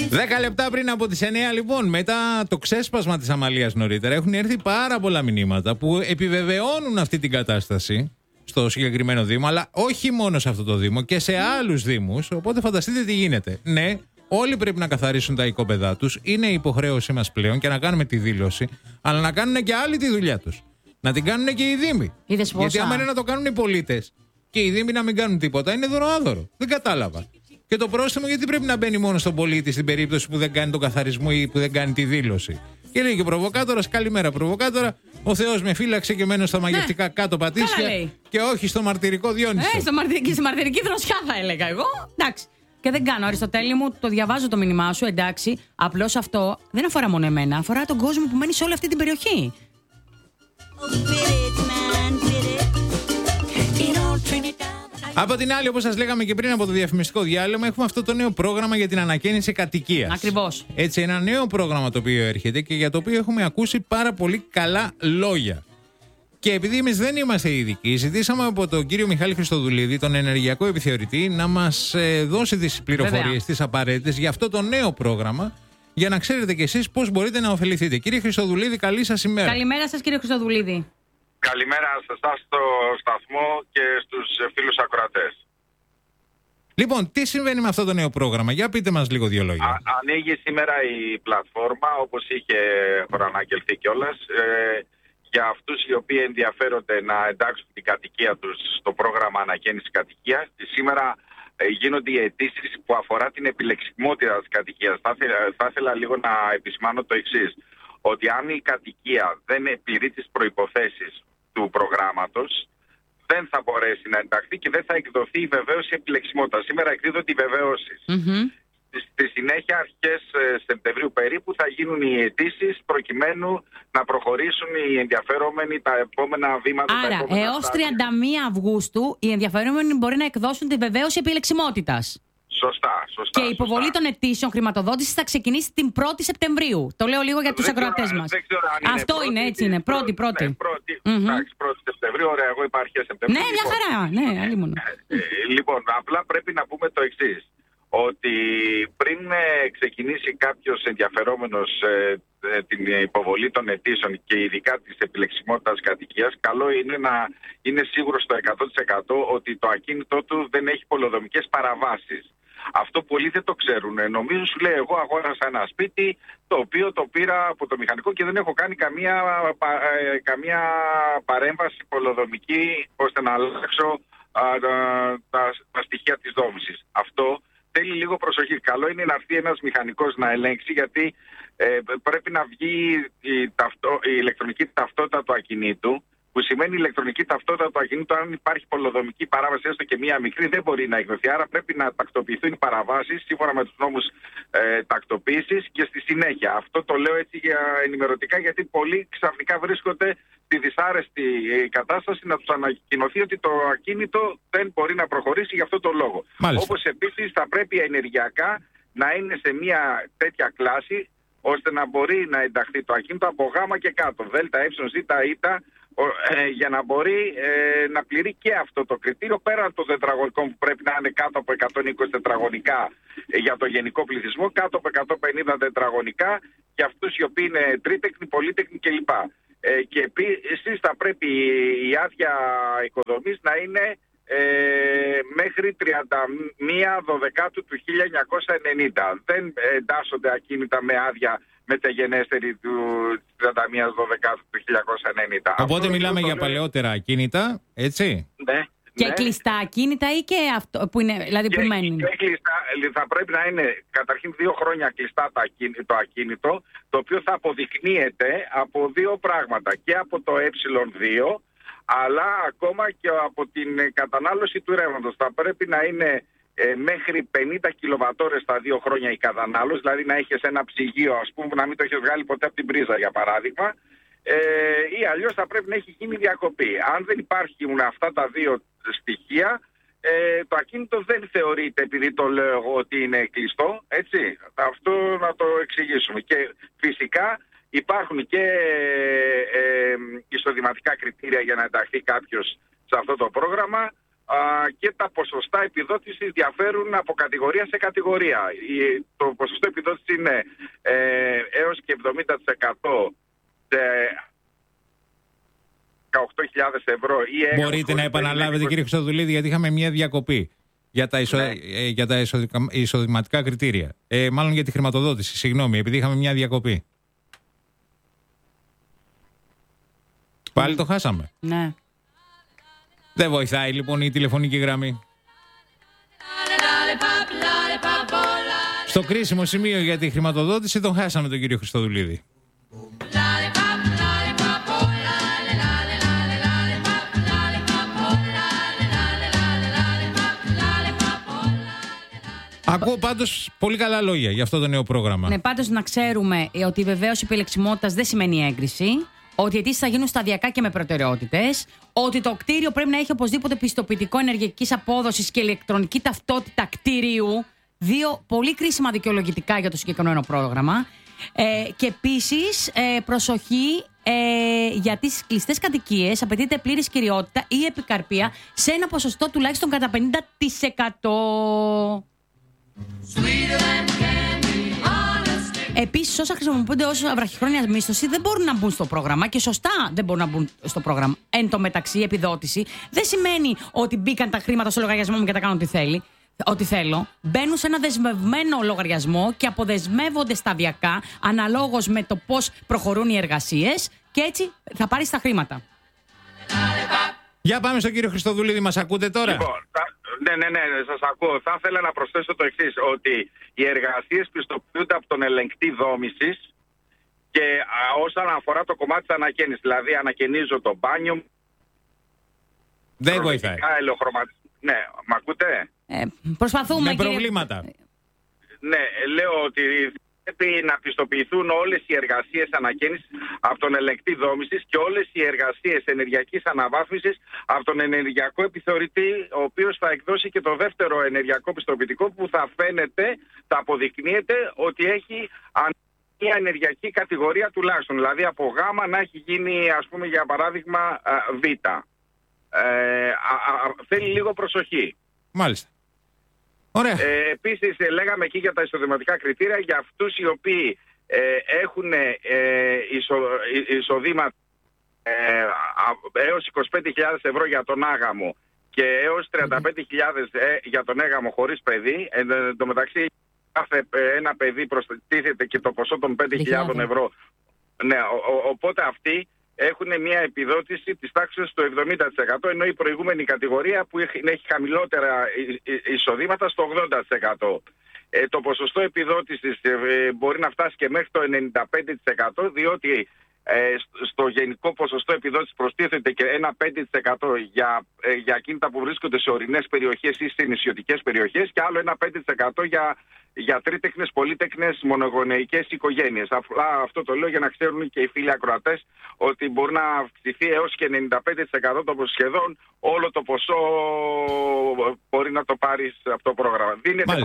10 λεπτά πριν από τις 9, λοιπόν, μετά το ξέσπασμα της αμαλίας νωρίτερα, έχουν έρθει πάρα πολλά μηνύματα που επιβεβαιώνουν αυτή την κατάσταση στο συγκεκριμένο Δήμο, αλλά όχι μόνο σε αυτό το Δήμο και σε άλλους Δήμους. Οπότε φανταστείτε τι γίνεται. Ναι, όλοι πρέπει να καθαρίσουν τα οικόπεδά τους. Είναι η υποχρέωσή μας πλέον και να κάνουμε τη δήλωση, αλλά να κάνουν και άλλοι τη δουλειά τους. Να την κάνουν και οι Δήμοι. Γιατί άμα είναι να το κάνουν οι πολίτες και οι Δήμοι να μην κάνουν τίποτα, είναι δωροάδωρο. Δεν κατάλαβα. Και το πρόστιμο γιατί πρέπει να μπαίνει μόνο στον πολίτη στην περίπτωση που δεν κάνει τον καθαρισμό ή που δεν κάνει τη δήλωση. Και λέει και ο προβοκάτορας, καλημέρα προβοκάτορα. Ο Θεός με φύλαξε και μένω στα μαγευτικά κάτω πατήσια και όχι στο μαρτυρικό Διόνυσο. Και στη μαρτυρική δροσιά θα έλεγα εγώ. Εντάξει. Και δεν κάνω, Αριστοτέλη μου, το διαβάζω το μήνυμά σου, εντάξει. Απλώς αυτό δεν αφορά μόνο εμένα, αφορά τον κόσμο που μένει σε όλη αυτή την περιοχή. Από την άλλη, όπως σας λέγαμε και πριν από το διαφημιστικό διάλειμμα, έχουμε αυτό το νέο πρόγραμμα για την ανακαίνιση κατοικίας. Ακριβώς. Έτσι, ένα νέο πρόγραμμα το οποίο έρχεται και για το οποίο έχουμε ακούσει πάρα πολύ καλά λόγια. Και επειδή εμείς δεν είμαστε ειδικοί, ζητήσαμε από τον κύριο Μιχάλη Χριστοδουλίδη, τον ενεργειακό επιθεωρητή, να μας δώσει τις πληροφορίες, τις απαραίτητες για αυτό το νέο πρόγραμμα, για να ξέρετε κι εσείς πώς μπορείτε να ωφεληθείτε. Κύριε Χριστοδουλίδη, καλή σας ημέρα. Καλημέρα σας, κύριε Χριστοδουλίδη. Καλημέρα σε εσάς στο σταθμό και στους φίλους ακροατές. Λοιπόν, τι συμβαίνει με αυτό το νέο πρόγραμμα, για πείτε μας λίγο δύο λόγια. Ανοίγει σήμερα η πλατφόρμα, όπως είχε προαναγγελθεί κιόλας, για αυτούς οι οποίοι ενδιαφέρονται να εντάξουν την κατοικία τους στο πρόγραμμα ανακαίνιση κατοικίας. Σήμερα γίνονται οι αιτήσεις που αφορά την επιλεξιμότητα της κατοικίας. Θα ήθελα λίγο να επισημάνω το εξής, ότι αν η κατοικία δεν πληρεί τις προϋποθέσεις του προγράμματος, δεν θα μπορέσει να ενταχθεί και δεν θα εκδοθεί η βεβαίωση επιλεξιμότητας. Σήμερα εκδίδονται οι βεβαίωσεις. Στη συνέχεια, αρχές Σεπτεμβρίου περίπου, θα γίνουν οι αιτήσεις προκειμένου να προχωρήσουν οι ενδιαφερόμενοι τα επόμενα βήματα. Άρα, έως 31 Αυγούστου οι ενδιαφερόμενοι μπορεί να εκδώσουν τη βεβαίωση επιλεξιμότητας. Σωστά. Και η υποβολή των αιτήσεων χρηματοδότησης θα ξεκινήσει την 1η Σεπτεμβρίου. Το λέω λίγο για τους ακροατές μας. Αυτό είναι, έτσι είναι. Πρώτη. Εντάξει, 1η Σεπτεμβρίου, ωραία, εγώ είπα αρχές Σεπτεμβρίου. Ναι, μια χαρά. Ναι, αλλήμον. Λοιπόν, απλά πρέπει να πούμε το εξής. Ότι πριν ξεκινήσει κάποιος ενδιαφερόμενος την υποβολή των αιτήσεων και ειδικά της επιλεξιμότητας κατοικίας, καλό είναι να είναι σίγουρο στο 100% ότι το ακίνητό του δεν έχει πολεοδομικές παραβάσεις. Αυτό πολλοί δεν το ξέρουν. Νομίζω, σου λέει, εγώ αγόρασα ένα σπίτι το οποίο το πήρα από το μηχανικό και δεν έχω κάνει καμία παρέμβαση πολεοδομική ώστε να αλλάξω τα στοιχεία της δόμησης. Αυτό θέλει λίγο προσοχή. Καλό είναι να έρθει ένας μηχανικός να ελέγξει, γιατί πρέπει να βγει η ηλεκτρονική ταυτότητα του ακινήτου, που σημαίνει η ηλεκτρονική ταυτότητα του ακινήτου, αν υπάρχει πολεοδομική παράβαση, έστω και μία μικρή, δεν μπορεί να εκδοθεί. Άρα πρέπει να τακτοποιηθούν οι παραβάσεις σύμφωνα με τους νόμους τακτοποίησης και στη συνέχεια. Αυτό το λέω έτσι ενημερωτικά, γιατί πολλοί ξαφνικά βρίσκονται στη δυσάρεστη κατάσταση να τους ανακοινωθεί ότι το ακίνητο δεν μπορεί να προχωρήσει για αυτό το λόγο. Όπως επίσης θα πρέπει ενεργειακά να είναι σε μια τέτοια κλάση ώστε να μπορεί να ενταχθεί το ακίνητο από γάμα και κάτω, δέλτα, ζ, ήτα, για να μπορεί να πληρεί και αυτό το κριτήριο, πέραν των τετραγωνικών που πρέπει να είναι κάτω από 120 τετραγωνικά για το γενικό πληθυσμό, κάτω από 150 τετραγωνικά για αυτούς οι οποίοι είναι τρίτεκνοι, πολύτεκνοι κλπ. Και επίσης θα πρέπει η άδεια οικοδομής να είναι μέχρι 31 Δωδεκάτου του 1990. Δεν εντάσσονται ακίνητα με άδεια μεταγενέστερη του 31 Δωδεκάτου του 1990. Οπότε μιλάμε για παλαιότερα ακίνητα, έτσι? Ναι. Και κλειστά ακίνητα ή και αυτό που είναι, δηλαδή που μένουν? Και κλειστά, θα πρέπει να είναι καταρχήν 2 χρόνια κλειστά το ακίνητο, το οποίο θα αποδεικνύεται από 2 πράγματα. Και από το ε2, αλλά ακόμα και από την κατανάλωση του ρεύματος. Θα πρέπει να είναι μέχρι 50 κιλοβατόρες τα 2 χρόνια η κατανάλωση, δηλαδή να έχεις ένα ψυγείο, ας πούμε, να μην το έχεις βγάλει ποτέ από την πρίζα, για παράδειγμα, ή αλλιώς θα πρέπει να έχει γίνει διακοπή. Αν δεν υπάρχουν αυτά τα 2 στοιχεία, το ακίνητο δεν θεωρείται, επειδή το λέω εγώ, ότι είναι κλειστό, έτσι. Αυτό να το εξηγήσουμε. Και φυσικά υπάρχουν και εισοδηματικά κριτήρια για να ενταχθεί κάποιος σε αυτό το πρόγραμμα, και τα ποσοστά επιδότησης διαφέρουν από κατηγορία σε κατηγορία. Το ποσοστό επιδότησης είναι έως και 70% σε 18.000 ευρώ. Μπορείτε να επαναλάβετε, κύριε Χριστοδουλίδη, γιατί είχαμε μια διακοπή για τα εισοδηματικά κριτήρια. Μάλλον για τη χρηματοδότηση, συγγνώμη, επειδή είχαμε μια διακοπή. Πάλι το χάσαμε. Ναι. Δεν βοηθάει λοιπόν η τηλεφωνική γραμμή. Στο κρίσιμο σημείο για τη χρηματοδότηση τον χάσαμε τον κύριο Χριστοδουλίδη. Ακούω πάντως πολύ καλά λόγια για αυτό το νέο πρόγραμμα. Ναι, πάντως να ξέρουμε ότι βεβαίως η επιλεξιμότητας δεν σημαίνει έγκριση. Ότι οι αιτήσεις θα γίνουν σταδιακά και με προτεραιότητες. Ότι το κτίριο πρέπει να έχει οπωσδήποτε πιστοποιητικό ενεργειακής απόδοσης και ηλεκτρονική ταυτότητα κτίριου. 2 πολύ κρίσιμα δικαιολογητικά για το συγκεκριμένο πρόγραμμα. Και επίσης, προσοχή, γιατί στις κλειστές κατοικίες απαιτείται πλήρης κυριότητα ή επικαρπία σε ένα ποσοστό τουλάχιστον κατά 50%. Επίσης, όσα χρησιμοποιούνται ως βραχυχρόνια μίσθωση δεν μπορούν να μπουν στο πρόγραμμα και σωστά δεν μπορούν να μπουν στο πρόγραμμα. Εν τω μεταξύ, η επιδότηση δεν σημαίνει ότι μπήκαν τα χρήματα στο λογαριασμό μου και τα κάνω ό,τι θέλω. Μπαίνουν σε ένα δεσμευμένο λογαριασμό και αποδεσμεύονται σταδιακά αναλόγως με το πώς προχωρούν οι εργασίες και έτσι θα πάρεις τα χρήματα. Για πάμε στον κύριο Χριστοδουλίδη, μας ακούτε τώρα? Λοιπόν, ναι, σας ακούω. Θα ήθελα να προσθέσω το εξής, ότι οι εργασίες πιστοποιούνται από τον ελεγκτή δόμησης και όσον αφορά το κομμάτι της ανακαίνησης, δηλαδή ανακαινίζω το μπάνιο. Δεν βοηθάει. Ναι, μ' ακούτε? Προσπαθούμε. Με προβλήματα. Ναι, λέω ότι πρέπει να πιστοποιηθούν όλες οι εργασίες ανακαίνησης από τον ελεγκτή δόμησης και όλες οι εργασίες ενεργειακής αναβάθμισης από τον ενεργειακό επιθεωρητή, ο οποίος θα εκδώσει και το δεύτερο ενεργειακό πιστοποιητικό που θα φαίνεται, θα αποδεικνύεται ότι έχει μια ενεργειακή κατηγορία τουλάχιστον. Δηλαδή από Γ να έχει γίνει, ας πούμε, για παράδειγμα Β. Θέλει λίγο προσοχή. Μάλιστα. Ωραία. Επίσης, λέγαμε εκεί για τα εισοδηματικά κριτήρια για αυτούς οι οποίοι έχουν εισοδήματα έως 25.000 ευρώ για τον άγαμο και έως 35.000 για τον έγαμο χωρίς παιδί. Εν τω μεταξύ, κάθε ένα παιδί προστίθεται και το ποσό των 5.000 ευρώ. Ναι, οπότε αυτοί έχουν μια επιδότηση της τάξης του 70%, ενώ η προηγούμενη κατηγορία που έχει χαμηλότερα εισοδήματα στο 80%. Το ποσοστό επιδότησης μπορεί να φτάσει και μέχρι το 95%, διότι στο γενικό ποσοστό επιδότησης προστίθεται και ένα 5% για ακίνητα που βρίσκονται σε ορεινές περιοχές ή σε νησιωτικές περιοχές και άλλο ένα 5% για τρίτεκνες, πολύτεκνες, μονογονεϊκές οικογένειες. Αυτό το λέω για να ξέρουν και οι φίλοι ακροατές ότι μπορεί να αυξηθεί έως και 95% το σχεδόν όλο το ποσό μπορεί να το πάρεις από το πρόγραμμα. Δίνεται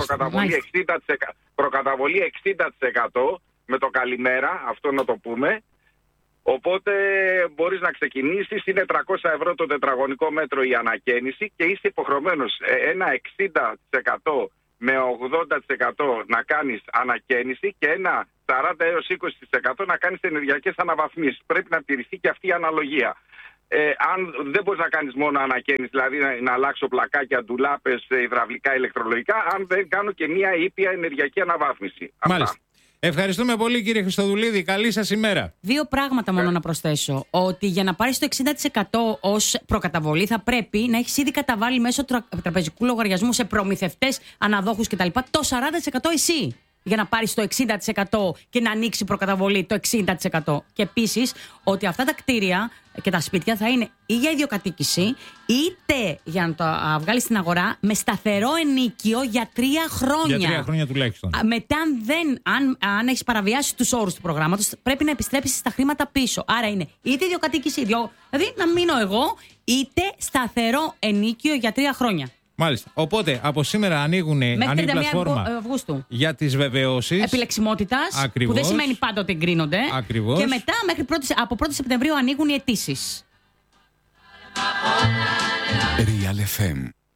προκαταβολή 60% με το καλημέρα, αυτό να το πούμε. Οπότε μπορείς να ξεκινήσεις, είναι 300 ευρώ το τετραγωνικό μέτρο η ανακαίνιση και είσαι υποχρεωμένος ένα 60% με 80% να κάνεις ανακαίνιση και ένα 40 έως 20% να κάνεις ενεργειακές αναβαθμίσεις. Πρέπει να τηρηθεί και αυτή η αναλογία. Αν δεν μπορείς να κάνεις μόνο ανακαίνιση, δηλαδή να αλλάξω πλακάκια, ντουλάπες, υδραυλικά, ηλεκτρολογικά, αν δεν κάνω και μια ήπια ενεργειακή αναβάθμιση. Μάλιστα. Ευχαριστούμε πολύ, κύριε Χριστοδουλίδη. Καλή σας ημέρα. 2 πράγματα μόνο να προσθέσω. Ότι για να πάρεις το 60% ως προκαταβολή θα πρέπει να έχεις ήδη καταβάλει μέσω τραπεζικού λογαριασμού σε προμηθευτές, αναδόχους κτλ. Το 40% εσύ. Για να πάρεις το 60% και να ανοίξει προκαταβολή το 60%. Και επίσης ότι αυτά τα κτίρια και τα σπίτια θα είναι ή για ιδιοκατοίκηση, είτε για να το βγάλεις στην αγορά με σταθερό ενίκιο για 3 χρόνια. Για 3 χρόνια τουλάχιστον. Μετά, αν έχεις παραβιάσει τους όρους του προγράμματος, πρέπει να επιστρέψεις τα χρήματα πίσω. Άρα είναι είτε ιδιοκατοίκηση, δηλαδή να μείνω εγώ, είτε σταθερό ενίκιο για 3 χρόνια. Μάλιστα. Οπότε από σήμερα ανοίγει πλατφόρμα για τις βεβαιώσεις επιλεξιμότητας, που δεν σημαίνει πάντα ότι εγκρίνονται. Ακριβώς. Και μετά από 1η Σεπτεμβρίου ανοίγουν οι αιτήσεις. Real FM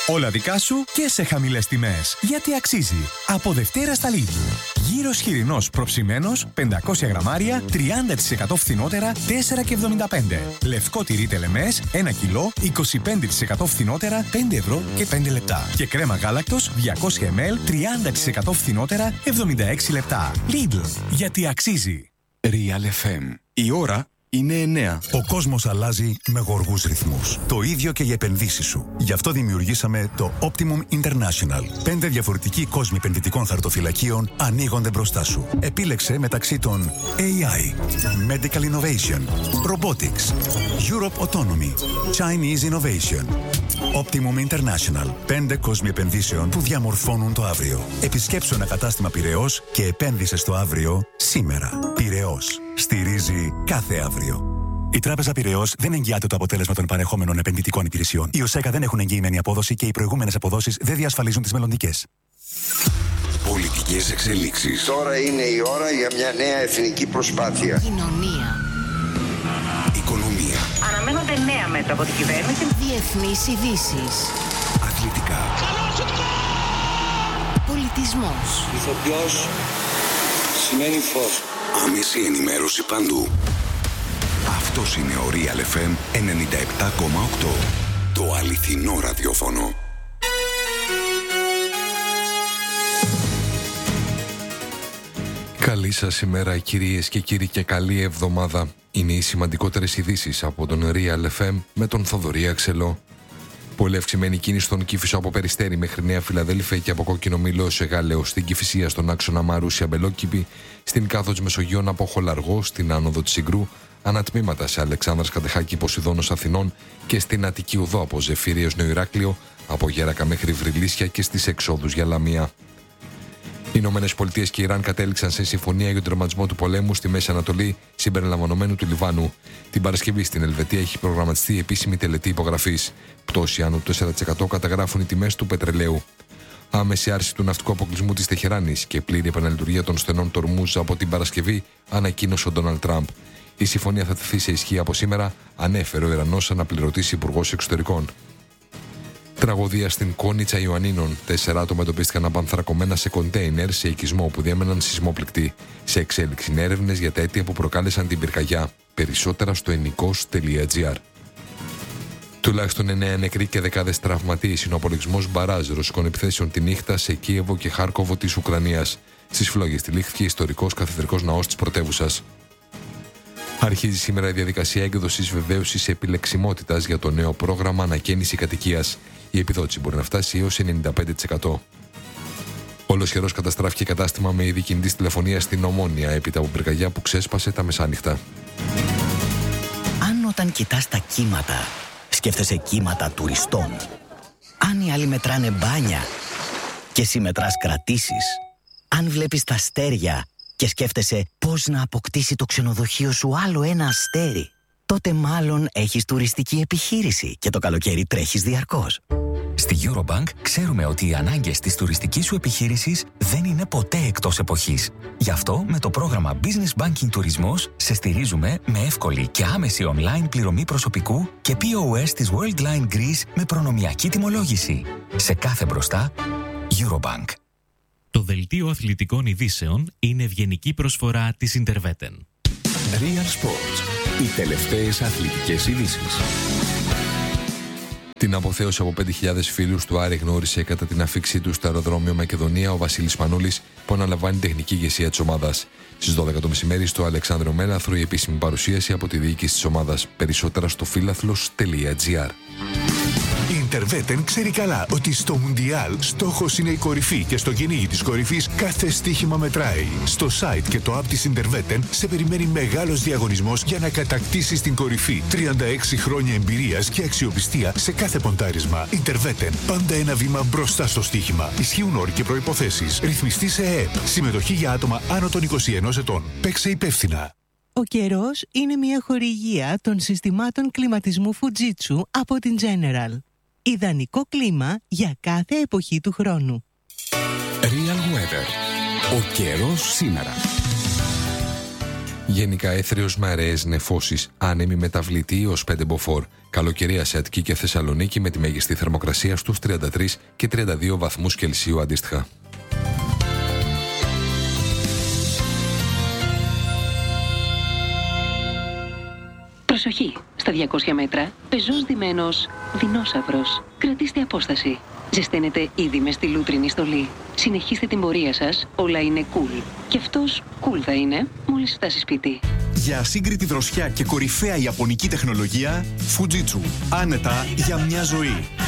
Όλα δικά σου και σε χαμηλές τιμές. Γιατί αξίζει. Από Δευτέρα στα Lidl. Γύρος χοιρινός προψημένος, 500 γραμμάρια, 30% φθηνότερα, 4,75. Λευκό τυρί τελεμές, 1 κιλό, 25% φθηνότερα, 5 ευρώ και 5 λεπτά. Και κρέμα γάλακτος, 200 ml, 30% φθηνότερα, 76 λεπτά. Lidl. Γιατί αξίζει. Real FM. Η ώρα είναι 9. Ο κόσμος αλλάζει με γοργούς ρυθμούς. Το ίδιο και οι επενδύσεις σου. Γι' αυτό δημιουργήσαμε το Optimum International. 5 διαφορετικοί κόσμοι επενδυτικών χαρτοφυλακίων ανοίγονται μπροστά σου. Επίλεξε μεταξύ των AI, Medical Innovation, Robotics, Europe Autonomy, Chinese Innovation. Optimum International. 5 κόσμοι επενδύσεων που διαμορφώνουν το αύριο. Επισκέψου ένα κατάστημα Πειραιώς και επένδυσε στο αύριο σήμερα. Πειραιώς. Στηρίζει κάθε αύριο. Η Τράπεζα Πειραιώς δεν εγγυάται το αποτέλεσμα των παρεχόμενων επενδυτικών υπηρεσιών. Οι ΟΣΕΚΑ δεν έχουν εγγυημένη απόδοση και οι προηγούμενες αποδόσεις δεν διασφαλίζουν τις μελλοντικές. Πολιτικές εξελίξεις. Τώρα είναι η ώρα για μια νέα εθνική προσπάθεια. Κοινωνία. Οικονομία. Αναμένονται νέα μέτρα από την κυβέρνηση. Διεθνείς ειδήσεις. Αθλητικά. Πολιτισμός. Ηθοποιός σημαίνει φως. Άμεση ενημέρωση παντού. Αυτός είναι ο Real FM 97,8. Το αληθινό ραδιόφωνο. Καλή σας ημέρα κυρίες και κύριοι και καλή εβδομάδα. Είναι οι σημαντικότερες ειδήσεις από τον Real FM με τον Θοδωρή Αξελό. Πολύ αυξημένη κίνηση στον Κήφισο από Περιστέρι μέχρι Νέα Φιλαδέλφια και από Κόκκινο Μήλο σε Γάλεο, στην Κηφισία στον άξονα Μαρούσια Μπελόκηπη, στην Κάθοδος Μεσογείων από Χολαργό, στην άνοδο της Συγκρού, ανατμήματα σε Αλεξάνδρας Κατεχάκη Ποσειδώνος Αθηνών και στην Αττική Οδό από Ζεφύριος Νέο Ηράκλειο, από Γέρακα μέχρι Βρυλίσια και στις εξόδους για Λαμία. Οι Ηνωμένες Πολιτείες και Ιράν κατέληξαν σε συμφωνία για τον τερματισμό του πολέμου στη Μέση Ανατολή, συμπεριλαμβανομένου του Λιβάνου. Την Παρασκευή στην Ελβετία έχει προγραμματιστεί η επίσημη τελετή υπογραφής. Πτώση άνω του 4% καταγράφουν οι τιμές του πετρελαίου. Άμεση άρση του ναυτικού αποκλεισμού της Τεχεράνης και πλήρη επαναλειτουργία των στενών του Ορμούζ από την Παρασκευή, ανακοίνωσε ο Ντόναλντ Τραμπ. Η συμφωνία θα τεθεί σε ισχύ από σήμερα, ανέφερε ο Ιρανός αναπληρωτής υπουργός εξωτερικών. Τραγωδία στην Κόνιτσα Ιωαννίνων. 4 άτομα εντοπίστηκαν απανθρακωμένα σε κοντέινερ σε οικισμό που διέμεναν σεισμόπληκτοι. Σε εξέλιξη είναι έρευνες για τα αίτια που προκάλεσαν την πυρκαγιά. Περισσότερα στο ενικός.gr. Τουλάχιστον 9 νεκροί και δεκάδες τραυματίες είναι ο απολογισμός μπαράζ ρωσικών επιθέσεων τη νύχτα σε Κίεβο και Χάρκοβο της Ουκρανίας. Στις φλόγες τυλίχθηκε ιστορικός καθεδρικός ναός της πρωτεύουσας. Αρχίζει σήμερα η διαδικασία έκδοσης βεβαίωσης επιλεξιμότητας για το νέο πρόγραμμα ανακαίνιση κατοικίας. Η επιδότηση μπορεί να φτάσει έως 95%. Ολοσχερός καταστράφηκε κατάστημα με είδη κινητής τηλεφωνίας στην Ομόνια έπειτα από πυρκαγιά που ξέσπασε τα μεσάνυχτα. Αν όταν κοιτάς τα κύματα, σκέφτεσαι κύματα τουριστών. Αν οι άλλοι μετράνε μπάνια και εσύ μετράς κρατήσεις. Αν βλέπεις τα αστέρια και σκέφτεσαι πώς να αποκτήσει το ξενοδοχείο σου άλλο ένα αστέρι, τότε μάλλον έχεις τουριστική επιχείρηση και το καλοκαίρι τρέχεις διαρκώς. Στη Eurobank ξέρουμε ότι οι ανάγκες της τουριστικής σου επιχείρησης δεν είναι ποτέ εκτός εποχής. Γι' αυτό με το πρόγραμμα Business Banking Τουρισμός σε στηρίζουμε με εύκολη και άμεση online πληρωμή προσωπικού και POS της Worldline Greece με προνομιακή τιμολόγηση. Σε κάθε μπροστά, Eurobank. Το δελτίο αθλητικών ειδήσεων είναι ευγενική προσφορά της Interveten. Real Sports. Οι τελευταίες αθλητικές ειδήσεις. Την αποθέωση από 5.000 φίλους του Άρη γνώρισε κατά την αφήξή του στο αεροδρόμιο Μακεδονία ο Βασίλης Μανούλης, που αναλαμβάνει τεχνική ηγεσία της ομάδας. Στις 12 το μεσημέρι στο Αλεξάνδριο Μέλαθρο η επίσημη παρουσίαση από τη διοίκηση της ομάδας. Περισσότερα στο φίλαθλος.gr. Η Interveten ξέρει καλά ότι στο Μουντιάλ στόχος είναι η κορυφή και στο κυνήγι της κορυφής κάθε στοίχημα μετράει. Στο site και το app της Interveten σε περιμένει μεγάλος διαγωνισμός για να κατακτήσεις την κορυφή. 36 χρόνια εμπειρίας και αξιοπιστία σε κάθε ποντάρισμα. Interveten. Πάντα ένα βήμα μπροστά στο στοίχημα. Ισχύουν όροι και προϋποθέσεις. Ρυθμιστή σε ΕΕΠ. Συμμετοχή για άτομα άνω των 21 ετών. Παίξε υπεύθυνα. Ο καιρός είναι μια χορηγία των συστημάτων κλιματισμού Fujitsu από την General. Ιδανικό κλίμα για κάθε εποχή του χρόνου. Real Weather. Ο καιρός σήμερα. Γενικά έθριος με αραιές νεφώσεις, άνεμη μεταβλητή ως 5 μποφόρ. Καλοκαιρία σε Αττική και Θεσσαλονίκη με τη μέγιστη θερμοκρασία στους 33 και 32 βαθμούς Κελσίου αντίστοιχα. Προσοχή! Στα 200 μέτρα, πεζός ντυμένος δεινόσαυρος. Κρατήστε απόσταση. Ζεσταίνετε ήδη μες στη λούτρινη στολή. Συνεχίστε την πορεία σας, όλα είναι cool. Και αυτός cool θα είναι μόλις φτάσει σπίτι. Για ασύγκριτη δροσιά και κορυφαία ιαπωνική τεχνολογία, Fujitsu. Άνετα για μια ζωή.